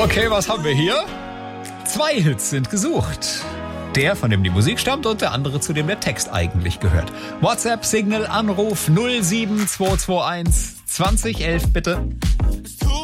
Okay, was haben wir hier? 2 Hits sind gesucht. Der, von dem die Musik stammt, und der andere, zu dem der Text eigentlich gehört. WhatsApp, Signal, Anruf 07221 2011 bitte.